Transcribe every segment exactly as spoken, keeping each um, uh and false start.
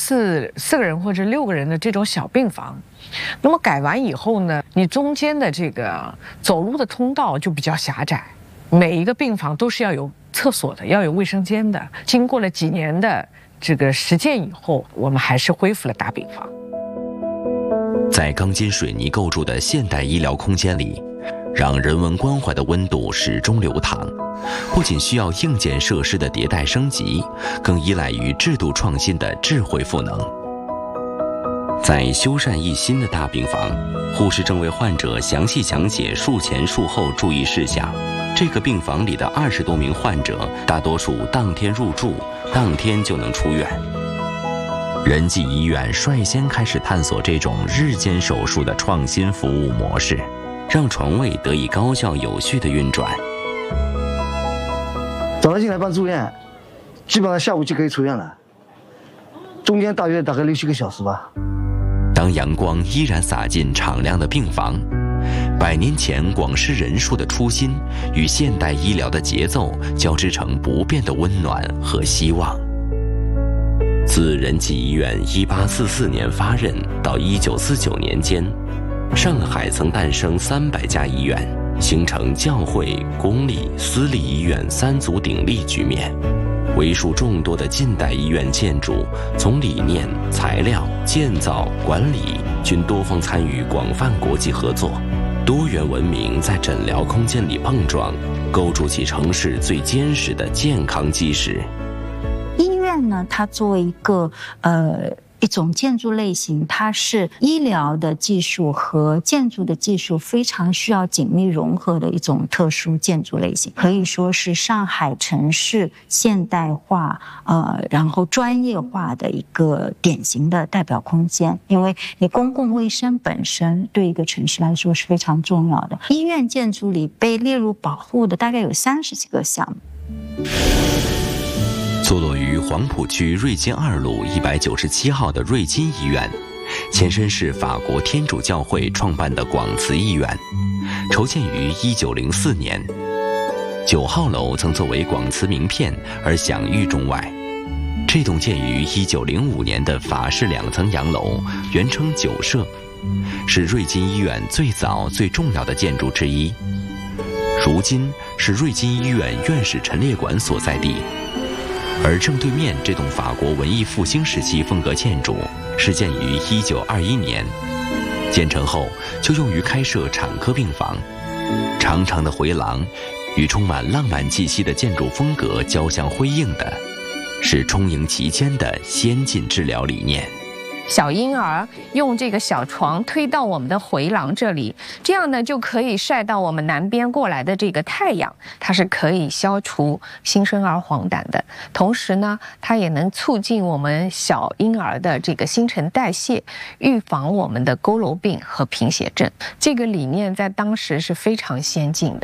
四四个人或者六个人的这种小病房。那么改完以后呢，你中间的这个走路的通道就比较狭窄，每一个病房都是要有厕所的，要有卫生间的。经过了几年的这个实践以后，我们还是恢复了大病房。 在钢筋水泥构筑的现代医疗空间里，让人文关怀的温度始终流淌，不仅需要硬件设施的迭代升级，更依赖于制度创新的智慧赋能。在修缮一新的大病房，护士正为患者详细讲解术前术后注意事项。这个病房里的二十多名患者，大多数当天入住，当天就能出院。仁济医院率先开始探索这种日间手术的创新服务模式，让床位得以高效有序的运转。 早上进来办住院，基本上下午就可以出院了，中间大约大概六七个小时吧。 当阳光依然洒进敞亮的病房，百年前广施仁术的初心与现代医疗的节奏交织成不变的温暖和希望。自仁济医院一八四四年发轫到一九四九年间，上海曾诞生三百家医院，形成教会、公立、私立医院三足鼎立局面。为数众多的近代医院建筑，从理念、材料、建造、管理均多方参与，广泛国际合作，多元文明在诊疗空间里碰撞，构筑起城市最坚实的健康基石。 医院呢，它作为一个呃一种建筑类型，它是医疗的技术和建筑的技术非常需要紧密融合的一种特殊建筑类型，可以说是上海城市现代化呃然后专业化的一个典型的代表空间。因为你公共卫生本身对一个城市来说是非常重要的，医院建筑里被列入保护的大概有三十几个项目。 坐落于黄浦区瑞金二路一百九十七号的瑞金医院，前身是法国天主教会创办的广慈医院，筹建于一九零四年。九号楼曾作为广慈名片而享誉中外。这栋建于一九零五年的法式两层洋楼，原称九舍，是瑞金医院最早最重要的建筑之一。如今是瑞金医院院士陈列馆所在地。而正对面这栋法国文艺复兴时期风格建筑始建于一九二一年，建成后就用于开设产科病房。长长的回廊与充满浪漫气息的建筑风格交相辉映的，是充盈其间的先进治疗理念。 小婴儿用这个小床推到我们的回廊这里，这样呢就可以晒到我们南边过来的这个太阳，它是可以消除新生儿黄疸的，同时呢它也能促进我们小婴儿的这个新陈代谢，预防我们的佝偻病和贫血症。这个理念在当时是非常先进的。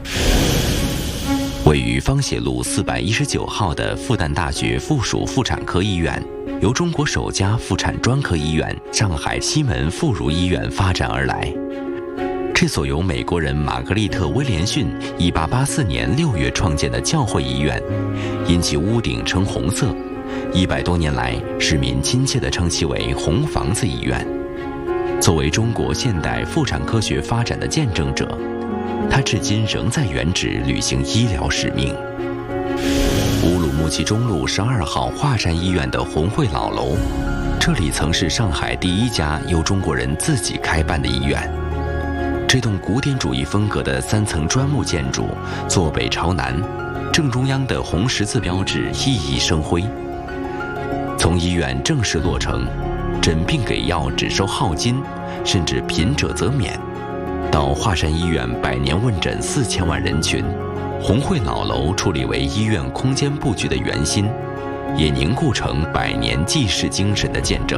位于方写路四百一十九号的复旦大学附属妇产科医院，由中国首家妇产专科医院上海西门妇孺医院发展而来。这所由美国人玛格丽特·威廉逊一八八四年六月创建的教会医院，因其屋顶呈红色，一百多年来市民亲切地称其为红房子医院。作为中国现代妇产科学发展的见证者，它至今仍在原址履行医疗使命。乌鲁木齐中路十二号华山医院的红会老楼，这里曾是上海第一家由中国人自己开办的医院。这栋古典主义风格的三层砖木建筑，坐北朝南，正中央的红十字标志熠熠生辉。从医院正式落成，诊病给药只收号金，甚至贫者则免，到华山医院百年问诊四千万人群，红会老楼矗立为医院空间布局的圆心，也凝固成百年济世精神的见证。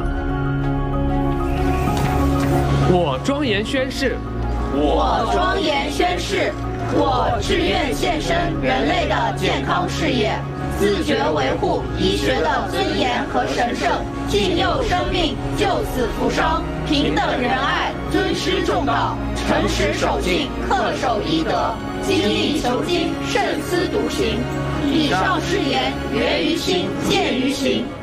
我庄严宣誓， 我庄严宣誓，我志愿献身人类的健康事业，自觉维护医学的尊严和神圣，敬佑生命，救死扶伤，平等仁爱，尊师重道，诚实守信，恪守医德，精益求精，慎思笃行。以上誓言源于心，见于行。